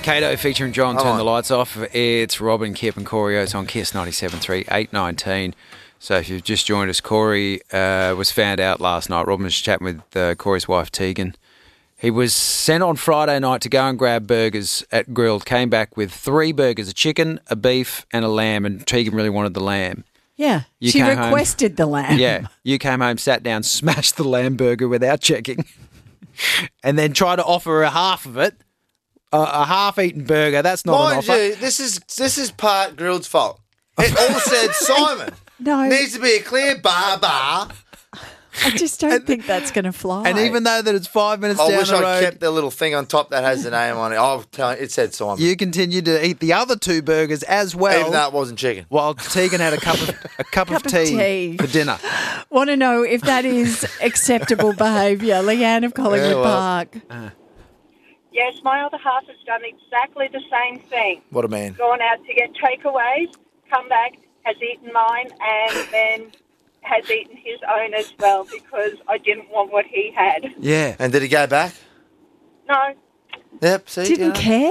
Kato featuring John, Turn the Lights Off. It's Robin, Kip and Corey Oates on KISS 97.3, 8:19. So if you've just joined us, Corey was found out last night. Robin was chatting with Corey's wife, Tegan. He was sent on Friday night to go and grab burgers at Grilled, came back with 3 burgers, a chicken, a beef and a lamb, and Tegan really wanted the lamb. Yeah, she requested the lamb. Yeah, you came home, sat down, smashed the lamb burger without checking, and then tried to offer her half of it, a half-eaten burger. That's not an offer. Mind you, this is part Grilled's fault. It all said Simon. No. Needs to be a clear bar. I just don't think that's going to fly. And even though that it's 5 minutes down the road... I wish I kept the little thing on top that has the name on it. I'll tell you, it said Simon. You continued to eat the other 2 burgers as well. Even though it wasn't chicken. While Tegan had a cup of tea for dinner. Want to know if that is acceptable behaviour. Leanne of Collingwood Park. Yes, my other half has done exactly the same thing. What a man. Gone out to get takeaways, come back, has eaten mine, and then has eaten his own as well because I didn't want what he had. Yeah. And did he go back? No. Yep, see? Didn't care?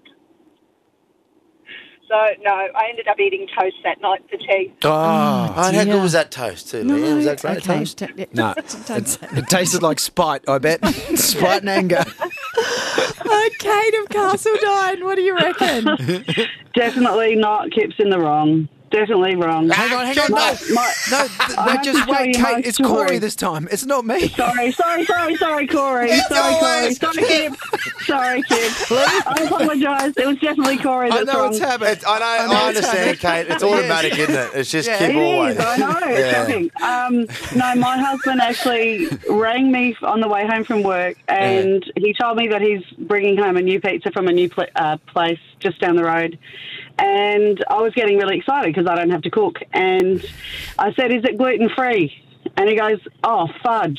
So, no, I ended up eating toast that night for tea. Oh, how good was that toast too, Leanne? Was that great toast? No. It tasted like spite, I bet. Spite and anger. Kate of Castledine, what do you reckon? Definitely not. Kip's in the wrong. Definitely wrong. Hang on. No, just wait, Kate. It's Corey this time. It's not me. Sorry, Corey. Sorry, Corey. Sorry, Kip. I apologise. It was definitely Corey that's wrong. I know it's happened. I understand, Kate. It's automatic, isn't it? It's just Kip always. I know. It's shocking. No, my husband actually rang me on the way home from work and he told me that he's bringing home a new pizza from a new place just down the road. And I was getting really excited because I don't have to cook. And I said, "Is it gluten-free?" And he goes, "Oh, fudge."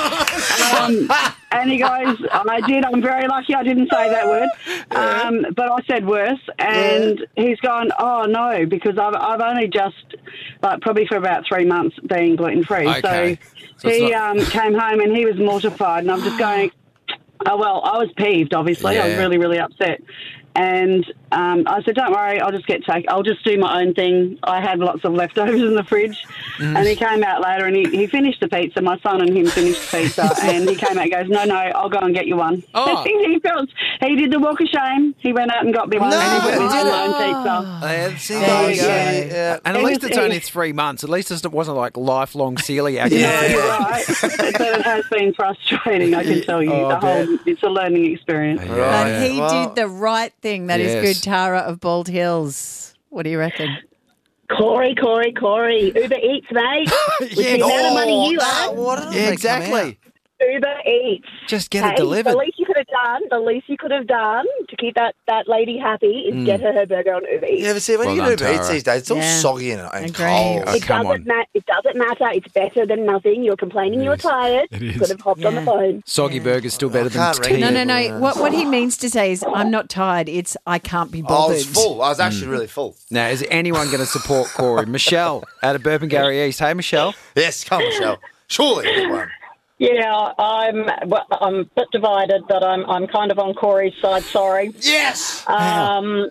And he goes, "I did. I'm very lucky I didn't say that word." But I said worse. And he's gone, "Oh, no," because I've only just, probably for about 3 months, been gluten-free. Okay. So he came home and he was mortified. And I'm just going, oh, well, I was peeved, obviously. I was really, really upset. And I said, "Don't worry, I'll just do my own thing." I had lots of leftovers in the fridge. And he came out later and he finished the pizza. My son and him finished the pizza. And he came out and goes, no, I'll go and get you one. Oh. He did the walk of shame. He went out and got me one. And he went with my own pizza. There you go. Yeah. And at least it's only 3 months. At least it wasn't like lifelong celiac. Yeah, you're right. But it has been frustrating, I can tell you. It's a learning experience. Right. But he did the right thing. That is good. Tara of Bald Hills. What do you reckon? Corey. Uber Eats, mate. With the amount of money you have. Exactly. Uber Eats. Just get it delivered. The least you could have done to keep that lady happy is get her burger on Uber Eats. Yeah, but see, when you get Uber Eats these days, it's all soggy and cold. It doesn't matter. It's better than nothing. You're complaining you're tired. You could have hopped on the phone. Soggy burger's still better than tea. No. What he means to say is, I'm not tired. It's I can't be bothered. I was full. I was actually really full. Now, is anyone going to support Corey? Michelle out of Burpengary East. Hey, Michelle. Yes, come on, Michelle. Surely good one. Yeah, I'm a bit divided, but I'm kind of on Corey's side. Sorry. Yes. Now,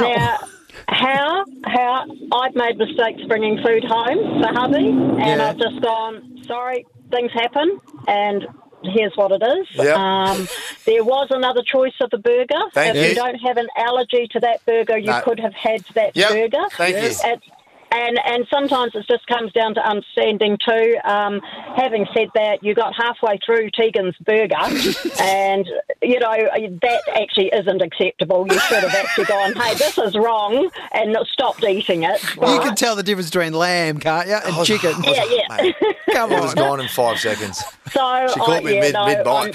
how I've made mistakes bringing food home for hubby, and I've just gone, sorry, things happen, and here's what it is. Yep. There was another choice of the burger. Thank you. If you don't have an allergy to that burger, you could have had that burger. Thank you. And sometimes it just comes down to understanding too. Having said that, you got halfway through Tegan's burger and, that actually isn't acceptable. You should have actually gone, hey, this is wrong, and stopped eating it. Well, you can tell the difference between lamb, can't you, and chicken. Yeah. Come on. It was gone in 5 seconds. So she caught me mid-bite.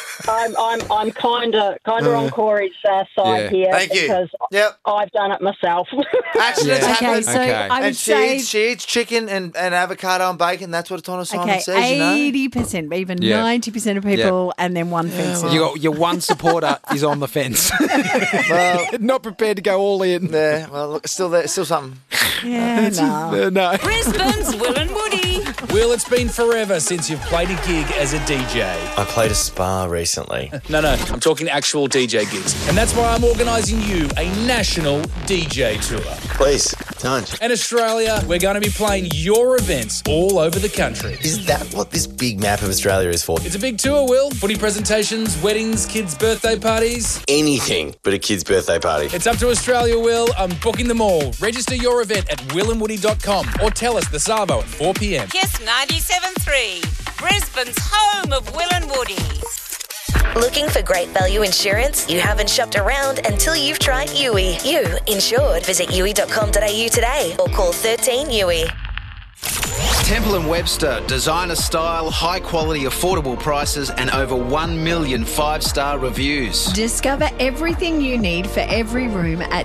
I'm kind of on Corey's side here. Thank you. Because I've done it myself. Accidents happen. Okay, so I would say she eats chicken and avocado and bacon. That's what Tonna Simon says, 80%, even 90% of people, and then one fence. Your one supporter is on the fence. Well, not prepared to go all in. Yeah, well, look, still there, still something. Yeah, no. No. Brisbane's Will and Woody. Will, it's been forever since you've played a gig as a DJ. I played a spa recently. No, I'm talking actual DJ gigs. And that's why I'm organising you a national DJ tour. Please, don't. In Australia, we're going to be playing your events all over the country. Is that what this big map of Australia is for? It's a big tour, Will. Footy presentations, weddings, kids' birthday parties. Anything but a kid's birthday party. It's up to Australia, Will. I'm booking them all. Register your event at willandwoody.com or tell us the Savo at 4 p.m. Kiss 97.3, Brisbane's home of Will and Woody. Looking for great value insurance? You haven't shopped around until you've tried Yui. You insured. Visit yui.com.au today or call 13 Yui. Temple & Webster, designer style, high quality, affordable prices and over 1 million 5-star reviews. Discover everything you need for every room at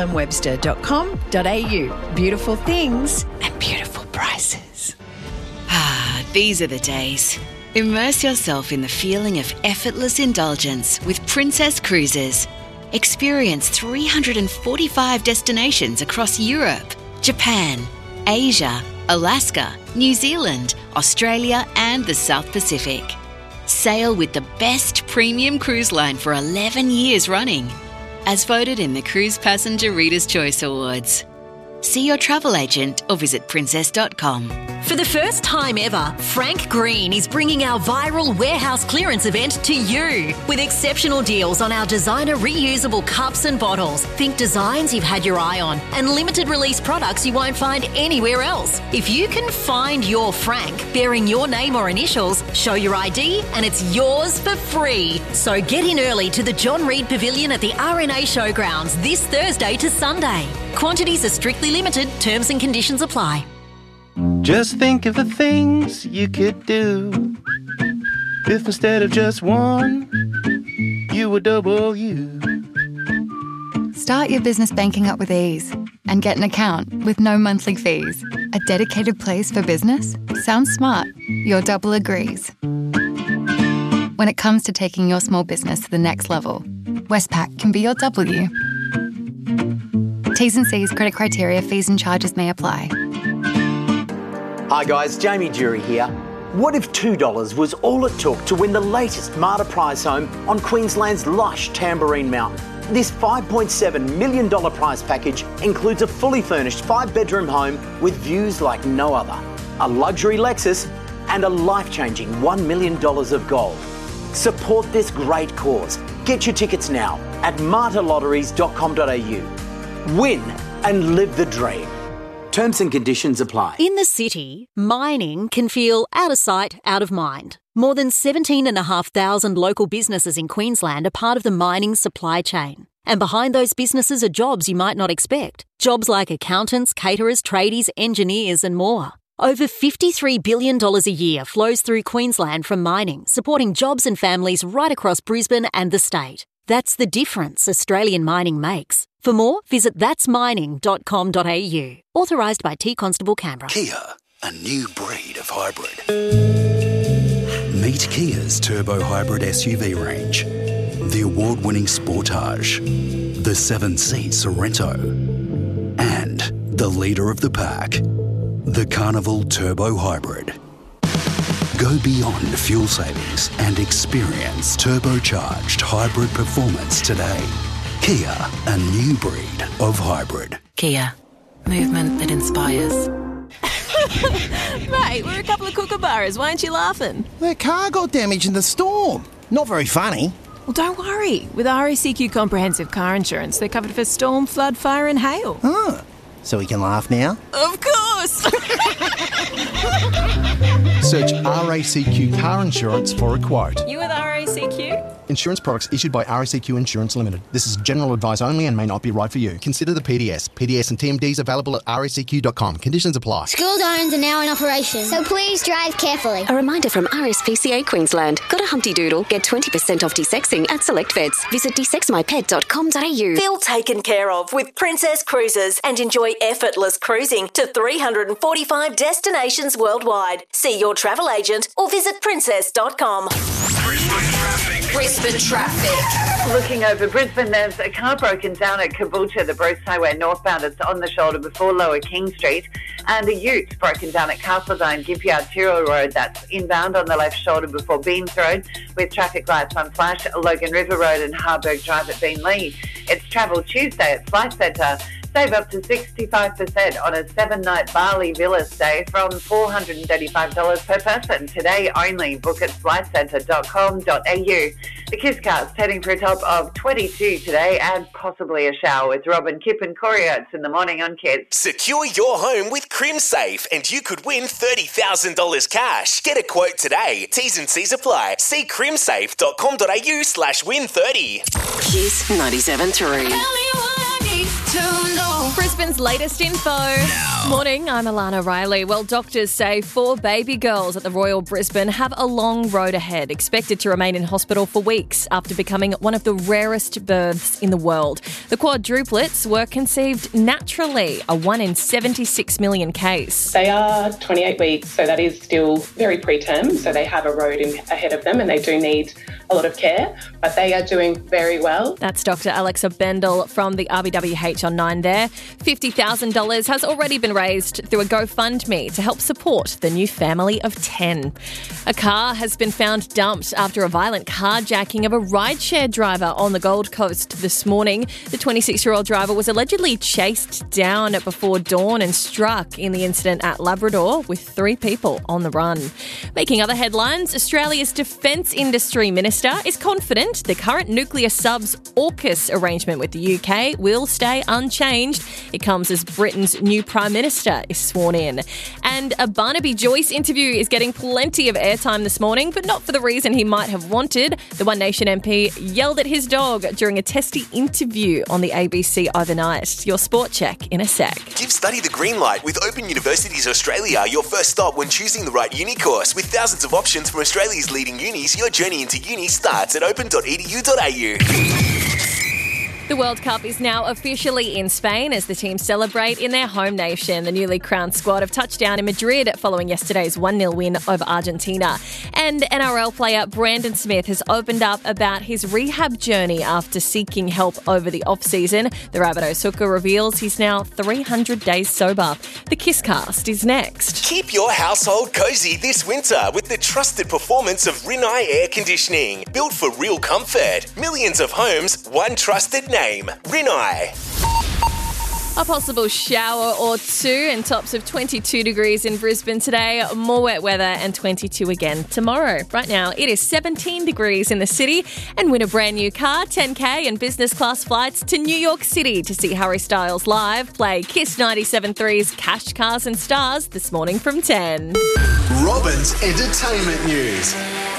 templeandwebster.com.au. Beautiful things and beautiful prices. These are the days. Immerse yourself in the feeling of effortless indulgence with Princess Cruises. Experience 345 destinations across Europe, Japan, Asia, Alaska, New Zealand, Australia and the South Pacific. Sail with the best premium cruise line for 11 years running, as voted in the Cruise Passenger Reader's Choice Awards. See your travel agent or visit princess.com. For the first time ever, Frank Green is bringing our viral warehouse clearance event to you with exceptional deals on our designer reusable cups and bottles. Think designs you've had your eye on and limited release products you won't find anywhere else. If you can find your Frank bearing your name or initials, show your ID and it's yours for free. So get in early to the John Reid Pavilion at the RNA Showgrounds this Thursday to Sunday. Quantities are strictly limited, terms and conditions apply. Just think of the things you could do if instead of just one, you were double you. Start your business banking up with ease and get an account with no monthly fees. A dedicated place for business? Sounds smart. Your double agrees. When it comes to taking your small business to the next level, Westpac can be your W. T's and C's, credit criteria, fees and charges may apply. Hi guys, Jamie Jury here. What if $2 was all it took to win the latest Marta prize home on Queensland's lush Tamborine Mountain? This $5.7 million prize package includes a fully furnished 5-bedroom home with views like no other, a luxury Lexus and a life-changing $1 million of gold. Support this great cause. Get your tickets now at martalotteries.com.au. Win and live the dream. Terms and conditions apply. In the city, mining can feel out of sight, out of mind. More than 17,500 local businesses in Queensland are part of the mining supply chain. And behind those businesses are jobs you might not expect. Jobs like accountants, caterers, tradies, engineers and more. Over $53 billion a year flows through Queensland from mining, supporting jobs and families right across Brisbane and the state. That's the difference Australian mining makes. For more, visit thatsmining.com.au. Authorised by T Constable Canberra. Kia, a new breed of hybrid. Meet Kia's turbo hybrid SUV range. The award-winning Sportage, the 7-seat Sorento, and the leader of the pack, the Carnival Turbo Hybrid. Go beyond fuel savings and experience turbocharged hybrid performance today. Kia, a new breed of hybrid. Kia, movement that inspires. Mate, we're a couple of kookaburras. Why aren't you laughing? Their car got damaged in the storm. Not very funny. Well, don't worry. With RACQ Comprehensive Car Insurance, they're covered for storm, flood, fire and hail. Oh, so we can laugh now? Of course! Search RACQ Car Insurance for a quote. You with RACQ? Insurance products issued by RACQ Insurance Limited. This is general advice only and may not be right for you. Consider the PDS. PDS and TMDs available at racq.com. Conditions apply. School zones are now in operation, so please drive carefully. A reminder from RSPCA Queensland. Got a Humpty Doodle? Get 20% off desexing at select vets. Visit desexmypet.com.au. Feel taken care of with Princess Cruises and enjoy effortless cruising to 345 destinations worldwide. See your travel agent or visit princess.com. Brisbane traffic. Looking over Brisbane, there's a car broken down at Caboolture, the Bruce Highway northbound. It's on the shoulder before Lower King Street. And a ute broken down at Castledine, Gippyard, Tyrrell Road. That's inbound on the left shoulder before Beams Road, with traffic lights on flash. Logan River Road and Harburg Drive at Beenleigh. It's Travel Tuesday at Flight Centre. Save up to 65% on a 7-night Bali Villa stay from $435 per person. Today only. Book at flightcentre.com.au. The Kiss Car's heading for a top of 22 today and possibly a shower with Robin, Kip and Corey Oates in the morning on Kiss. Secure your home with CrimSafe and you could win $30,000 cash. Get a quote today. T's and C's apply. See crimsafe.com.au/win30. Kiss 97.3. Brisbane's latest info. Morning, I'm Alana Riley. Well, doctors say 4 baby girls at the Royal Brisbane have a long road ahead, expected to remain in hospital for weeks after becoming one of the rarest births in the world. The quadruplets were conceived naturally, a 1 in 76 million case. They are 28 weeks, so that is still very preterm, so they have a road ahead of them and they do need a lot of care, but they are doing very well. That's Dr. Alexa Bendel from the RBWH on 9 there. $50,000 has already been raised through a GoFundMe to help support the new family of 10. A car has been found dumped after a violent carjacking of a rideshare driver on the Gold Coast this morning. The 26-year-old driver was allegedly chased down before dawn and struck in the incident at Labrador with 3 people on the run. Making other headlines, Australia's defence industry minister is confident the current nuclear subs AUKUS arrangement with the UK will stay unchanged. It comes as Britain's new Prime Minister is sworn in. And a Barnaby Joyce interview is getting plenty of airtime this morning, but not for the reason he might have wanted. The One Nation MP yelled at his dog during a testy interview on the ABC overnight. Your sport check in a sec. Give study the green light with Open Universities Australia, your first stop when choosing the right uni course. With thousands of options from Australia's leading unis, your journey into uni starts at open.edu.au. The World Cup is now officially in Spain as the teams celebrate in their home nation. The newly crowned squad have touched down in Madrid following yesterday's 1-0 win over Argentina. And NRL player Brandon Smith has opened up about his rehab journey after seeking help over the off-season. The Rabbitohs hooker reveals he's now 300 days sober. The Kisscast is next. Keep your household cozy this winter with the trusted performance of Rinnai Air Conditioning. Built for real comfort. Millions of homes, one trusted name. Rinnai. A possible shower or two and tops of 22 degrees in Brisbane today. More wet weather and 22 again tomorrow. Right now, it is 17 degrees in the city. And win a brand new car, 10K and business class flights to New York City to see Harry Styles live. Play Kiss 97.3's Cash, Cars and Stars this morning from 10. Robin's entertainment news.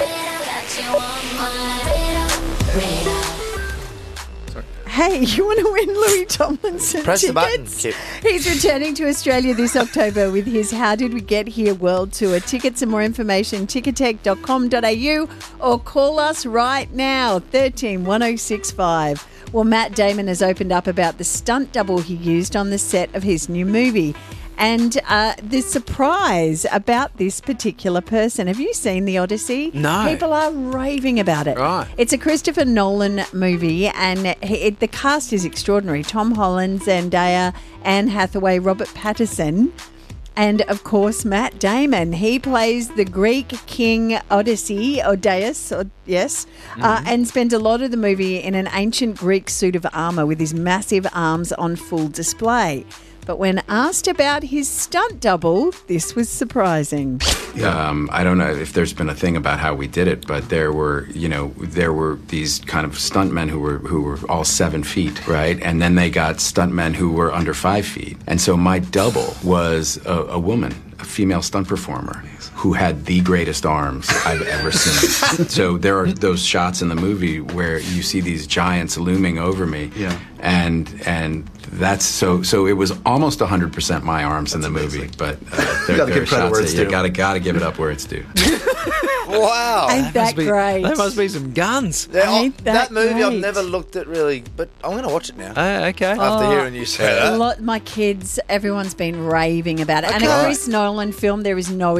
Hey, you want to win Louis Tomlinson Press tickets? the button, Kip. He's returning to Australia this October with his How Did We Get Here World Tour. Tickets and more information, ticketek.com.au or call us right now, 13 1065. Well, Matt Damon has opened up about the stunt double he used on the set of his new movie. And the surprise about this particular person. Have you seen The Odyssey? No. People are raving about it. Right. It's a Christopher Nolan movie and the cast is extraordinary. Tom Holland, Zendaya, Anne Hathaway, Robert Pattinson, and, of course, Matt Damon. He plays the Greek king Odysseus, and spent a lot of the movie in an ancient Greek suit of armour with his massive arms on full display. But when asked about his stunt double, this was surprising. I don't know if there's been a thing about how we did it, but there were these kind of stuntmen who were all 7 feet, right? And then they got stuntmen who were under 5 feet. And so my double was a woman, a female stunt performer who had the greatest arms I've ever seen. So there are those shots in the movie where you see these giants looming over me. Yeah. And that's so it was almost 100% my arms in the movie, but there are shots that you gotta give it up where it's due. Wow. Ain't that great? There must be some guns. Ain't that movie great? I've never looked at really, but I'm going to watch it now. Okay. After hearing you say that. My kids, everyone's been raving about it. Okay. And a Chris Nolan film, there is no expense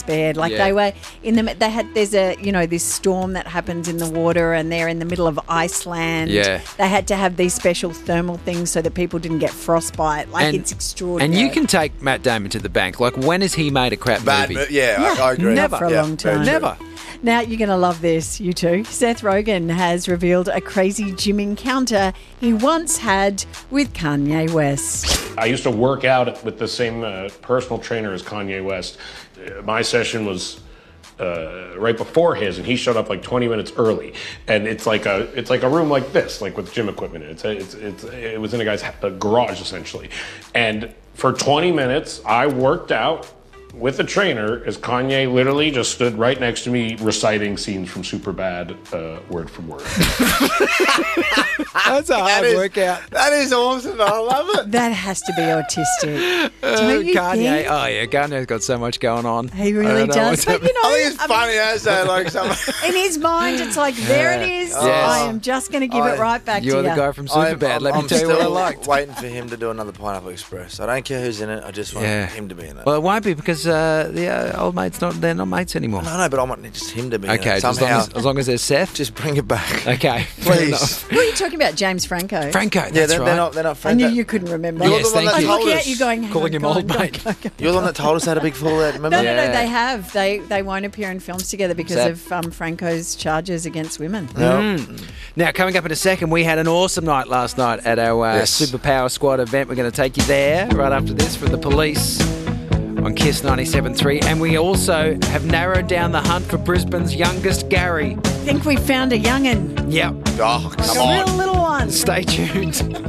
spared. Like Yeah. they were in the. There's a this storm that happens in the water, and they're in the middle of Iceland. Yeah. They had to have these special thermal things so that people didn't get frostbite. Like it's extraordinary. And you can take Matt Damon to the bank. Like, when has he made a crap movie? I agree. Never for a long time. Never. Now you're going to love this, you two. Seth Rogen has revealed a crazy gym encounter he once had with Kanye West. I used to work out with the same personal trainer as Kanye West. My session was right before his, and he showed up like 20 minutes early. And it's like a room like this, like with gym equipment. It was in a guy's garage essentially. And for 20 minutes, I worked out with a trainer as Kanye literally just stood right next to me reciting scenes from Superbad, word for word. That's a hard workout. That is awesome. I love it. That has to be autistic. Don't you Kanye. think? Oh, yeah. Kanye's got so much going on. He really does. But, I think it's funny as in his mind, it's like, there it is. Yes. I am just going to give it right back to you. You're the guy from Superbad. Let me tell you what I liked. Waiting for him to do another Pineapple Express. I don't care who's in it. I just want him to be in it. Well, it won't be because the old mate's they're not mates anymore. No, but I want just him to be in Okay, it. as long as there's Seth. Just bring it back. Okay, please. Who are you talking about? James Franco? Franco, Yeah, they're not I Franco. knew you couldn't remember. You're the one that I was told looking us. at you going, hang Calling on, him go old on, go mate. on, go on. You're the one that told us they had a big fallout, remember? No, they have. They won't appear in films together because of Franco's charges against women. Now, coming up in a second, we had an awesome night last night at our Superpower Squad event. We're going to take you there right after this from the Police on Kiss 97.3. And we also have narrowed down the hunt for Brisbane's youngest Gary. I think we found a young'un. Yep. Oh, Like a real little one. Stay tuned.